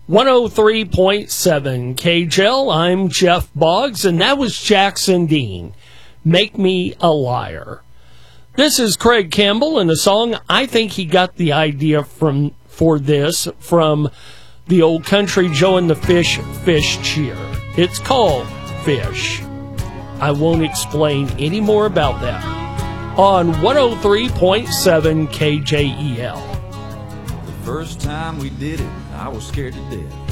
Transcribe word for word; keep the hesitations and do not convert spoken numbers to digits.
one oh three point seven K J L. I'm Jeff Boggs, and that was Jackson Dean. Make Me a Liar. This is Craig Campbell, and the song, I think he got the idea from for this from the old Country Joe and the Fish Fish cheer. It's called Fish. I won't explain any more about that. On one oh three point seven K J E L. The first time we did it, I was scared to death.